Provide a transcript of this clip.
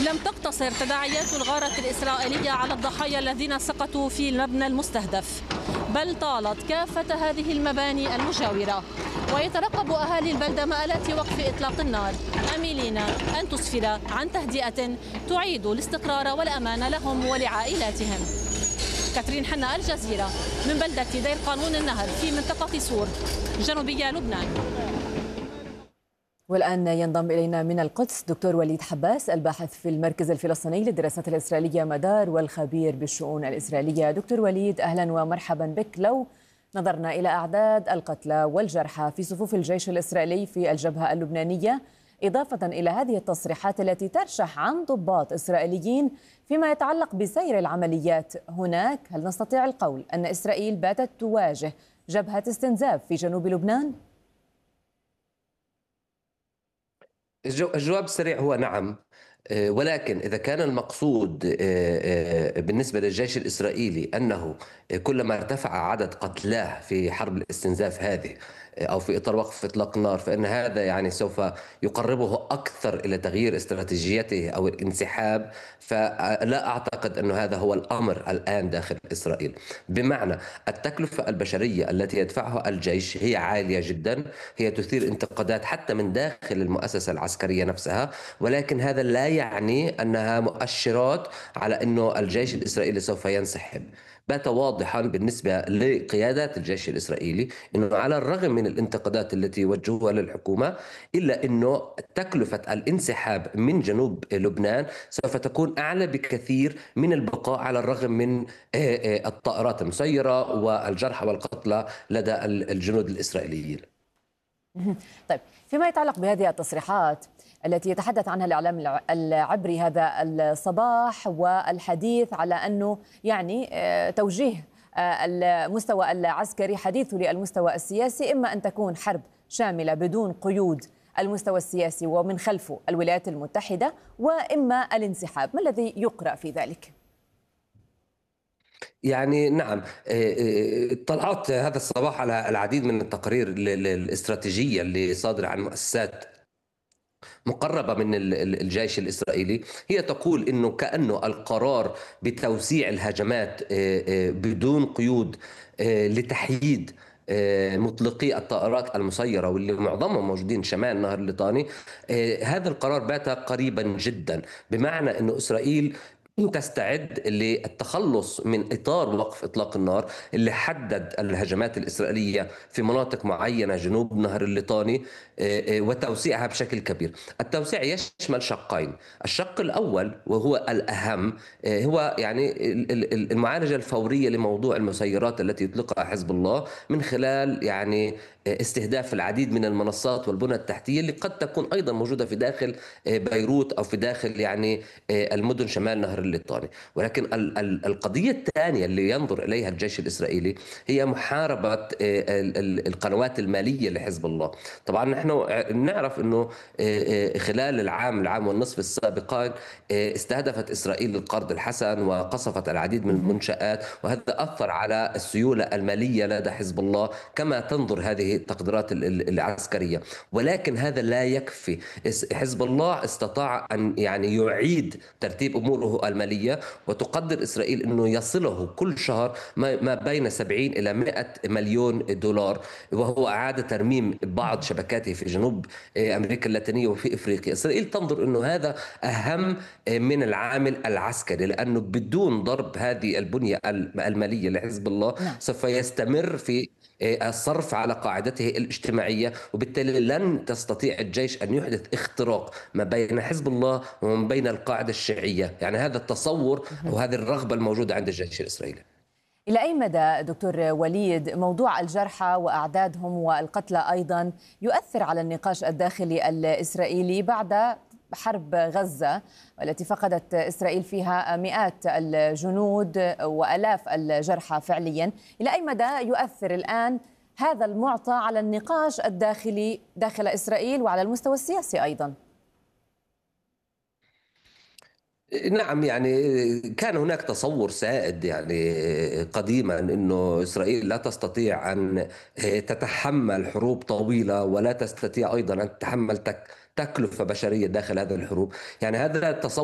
لم تقتصر تداعيات الغارة الإسرائيلية على الضحايا الذين سقطوا في المبنى المستهدف، بل طالت كافة هذه المباني المجاورة. ويترقب أهالي البلدة مآلات وقف إطلاق النار، آملين أن تسفر عن تهدئة تعيد الاستقرار والأمان لهم ولعائلاتهم. كاترين حنا، الجزيرة، من بلدة دير قانون النهر في منطقة صور جنوبية لبنان. والآن ينضم إلينا من القدس دكتور وليد حباس، الباحث في المركز الفلسطيني للدراسات الإسرائيلية مدار والخبير بالشؤون الإسرائيلية. دكتور وليد، أهلا ومرحبا بك. لو نظرنا إلى أعداد القتلى والجرحى في صفوف الجيش الإسرائيلي في الجبهة اللبنانية، إضافة إلى هذه التصريحات التي ترشح عن ضباط إسرائيليين فيما يتعلق بسير العمليات هناك، هل نستطيع القول أن إسرائيل باتت تواجه جبهة استنزاف في جنوب لبنان؟ الجواب السريع هو نعم، ولكن إذا كان المقصود بالنسبة للجيش الإسرائيلي أنه كلما ارتفع عدد قتلاه في حرب الاستنزاف هذه أو في إطار وقف إطلاق النار، فإن هذا يعني سوف يقربه أكثر إلى تغيير استراتيجيته أو الانسحاب. فلا أعتقد أن هذا هو الأمر الآن داخل إسرائيل، بمعنى التكلفة البشرية التي يدفعها الجيش هي عالية جدا، هي تثير انتقادات حتى من داخل المؤسسة العسكرية نفسها، ولكن هذا لا يعني أنها مؤشرات على أنه الجيش الإسرائيلي سوف ينسحب. بات واضحا بالنسبة لقيادات الجيش الإسرائيلي أنه على الرغم من الانتقادات التي يوجهوها للحكومة، إلا أنه تكلفة الانسحاب من جنوب لبنان سوف تكون أعلى بكثير من البقاء على الرغم من الطائرات المسيرة والجرحى والقتلى لدى الجنود الإسرائيليين. طيب، فيما يتعلق بهذه التصريحات التي يتحدث عنها الإعلام العبري هذا الصباح، والحديث على أنه يعني توجيه المستوى العسكري حديث للمستوى السياسي، إما أن تكون حرب شاملة بدون قيود المستوى السياسي ومن خلفه الولايات المتحدة، وإما الانسحاب، ما الذي يقرأ في ذلك؟ يعني نعم، اطلعت هذا الصباح على العديد من التقارير الاستراتيجية اللي صادرة عن مؤسسات مقربة من الجيش الإسرائيلي. هي تقول إنه كأنه القرار بتوسيع الهجمات بدون قيود لتحييد مطلقي الطائرات المسيرة واللي معظمهم موجودين شمال نهر الليطاني، هذا القرار بات قريبا جدا، بمعنى أنه إسرائيل تستعد للتخلص من إطار وقف إطلاق النار اللي حدد الهجمات الإسرائيلية في مناطق معينة جنوب نهر الليطاني وتوسيعها بشكل كبير. التوسيع يشمل شقين. الشق الأول وهو الأهم هو يعني المعالجة الفورية لموضوع المسيرات التي يطلقها حزب الله من خلال يعني استهداف العديد من المنصات والبنى التحتية اللي قد تكون أيضا موجودة في داخل بيروت أو في داخل يعني المدن شمال نهر الليطاني. ولكن القضية الثانية اللي ينظر إليها الجيش الإسرائيلي هي محاربة القنوات المالية لحزب الله. طبعا نحن نعرف أنه خلال العام والنصف السابقين استهدفت إسرائيل القرض الحسن وقصفت العديد من المنشآت، وهذا أثر على السيولة المالية لدى حزب الله كما تنظر هذه التقديرات العسكرية. ولكن هذا لا يكفي. حزب الله استطاع أن يعني يعيد ترتيب أموره المالية، وتقدر إسرائيل أنه يصله كل شهر ما بين 70 إلى 100 مليون دولار، وهو إعادة ترميم بعض شبكاته في جنوب أمريكا اللاتينية وفي إفريقيا. إسرائيل تنظر أنه هذا أهم من العامل العسكري، لأنه بدون ضرب هذه البنية المالية لحزب الله سوف يستمر في الصرف على قاعدته الاجتماعية، وبالتالي لن تستطيع الجيش أن يحدث اختراق ما بين حزب الله وما بين القاعدة الشيعية. يعني هذا التصور وهذه الرغبة الموجودة عند الجيش الإسرائيلي. إلى أي مدى دكتور وليد موضوع الجرحى وأعدادهم والقتلى أيضا يؤثر على النقاش الداخلي الإسرائيلي بعد حرب غزة التي فقدت إسرائيل فيها مئات الجنود وآلاف الجرحى فعليا؟ إلى أي مدى يؤثر الآن هذا المعطى على النقاش الداخلي داخل إسرائيل وعلى المستوى السياسي أيضا؟ نعم، يعني كان هناك تصور سائد يعني قديما أنه إسرائيل لا تستطيع أن تتحمل حروب طويلة، ولا تستطيع أيضا أن تتحمل تكلفة بشرية داخل هذه الحروب. يعني هذا التصور